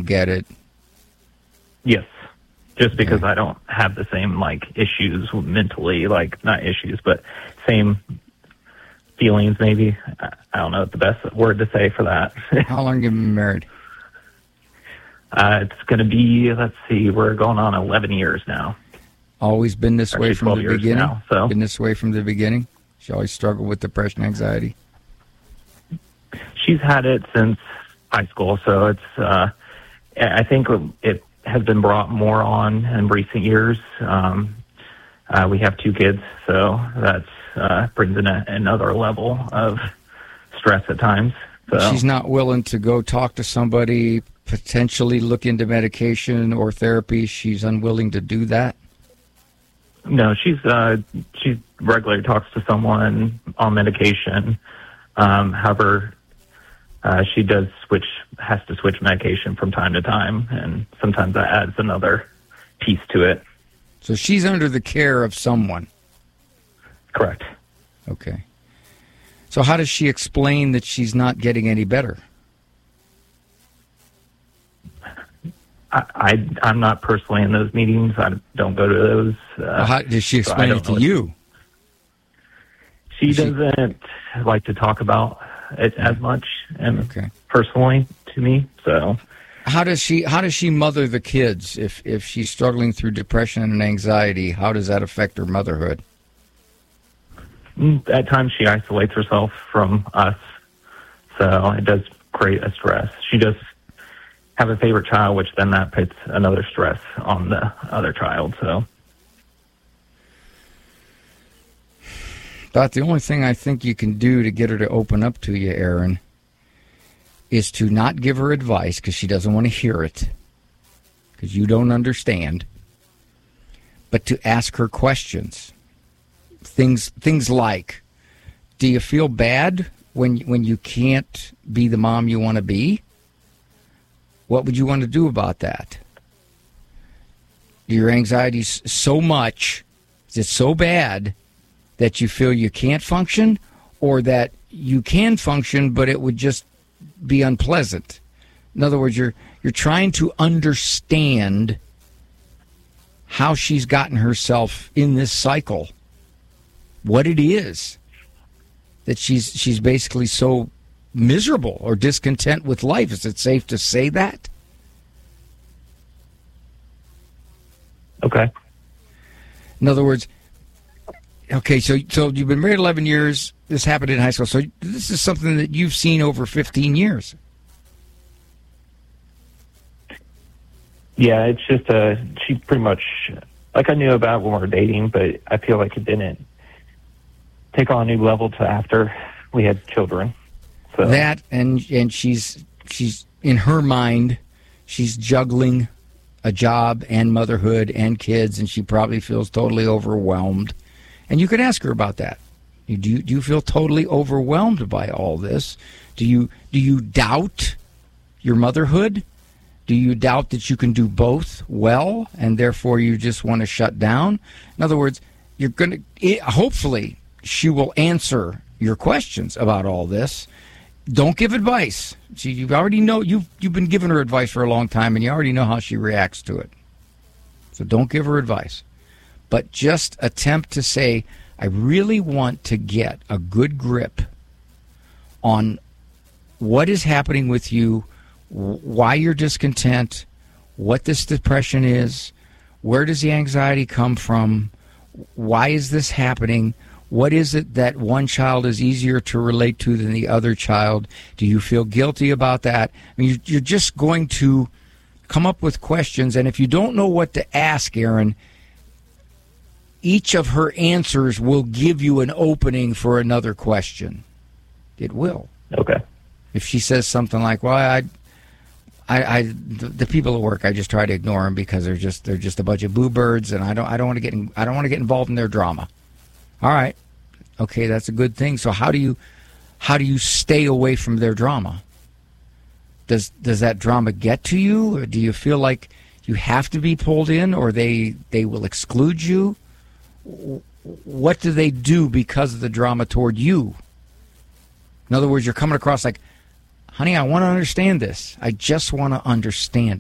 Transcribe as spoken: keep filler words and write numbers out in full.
get it. Yes. Just because Okay. I don't have the same, like, issues mentally, like, not issues, but same feelings, maybe. I I don't know the best word to say for that. How long have you been married? uh, it's going to be, let's see, we're going on eleven years now. Always been this way Actually, from twelve the years beginning? now, so. Been this way from the beginning? She always struggled with depression, anxiety? She's had it since high school, so it's, uh, I think it has been brought more on in recent years. Um, uh, we have two kids, so that uh, brings in a, another level of stress at times. So. She's not willing to go talk to somebody, potentially look into medication or therapy. She's unwilling to do that? No, she's uh, she regularly talks to someone on medication. Um, however, uh, she does switch, has to switch medication from time to time, and sometimes that adds another piece to it. So she's under the care of someone? Correct. Okay. So how does she explain that she's not getting any better? I, I, I'm not personally in those meetings. I don't go to those. Uh, Well, how does she so I explain don't it to know. you? She She- doesn't like to talk about it as much, and Okay. personally to me. So How does she how does she mother the kids if if she's struggling through depression and anxiety? How does that affect her motherhood? mm, at times she isolates herself from us, so it does create a stress. She does have a favorite child, which then that puts another stress on the other child. So About the only thing I think you can do to get her to open up to you, Aaron, is to not give her advice because she doesn't want to hear it, because you don't understand, but to ask her questions. Things things like, do you feel bad when when you can't be the mom you want to be? What would you want to do about that? Your anxiety is so much, is it so bad that you feel you can't function, or that you can function but it would just be unpleasant? In other words, you're you're trying to understand how she's gotten herself in this cycle, what it is that she's she's basically so miserable or discontent with life. Is it safe to say that? okay, In other words, okay, so so you've been married eleven years. This happened in high school. So this is something that you've seen over fifteen years. yeah, it's just uh she pretty much, like, I knew about when we were dating, but I feel like it didn't take on a new level to after we had children. So That and and she's she's in her mind, she's juggling a job and motherhood and kids, and she probably feels totally overwhelmed. And you could ask her about that. You, do you do you feel totally overwhelmed by all this? Do you do you doubt your motherhood? Do you doubt that you can do both well, and therefore you just want to shut down? In other words, you're going to hopefully she will answer your questions about all this. Don't give advice. See, you already know you've you've been giving her advice for a long time, and you already know how she reacts to it. So don't give her advice, but just attempt to say, I really want to get a good grip on what is happening with you, why you're discontent, what this depression is, where does the anxiety come from, why is this happening, what is it that one child is easier to relate to than the other child, do you feel guilty about that? I mean, you're just going to come up with questions, and if you don't know what to ask, Aaron, each of her answers will give you an opening for another question. It will. okay, If she says something like, "Well, I, I, I the, the people at work, I just try to ignore them because they're just they're just a bunch of boo birds, and I don't I don't want to get in, I don't want to get involved in their drama." All right, okay, that's a good thing. So how do you how do you stay away from their drama? Does does that drama get to you, or do you feel like you have to be pulled in, or they they will exclude you? What do they do because of the drama toward you? In other words, you're coming across like, honey, I want to understand this. I just want to understand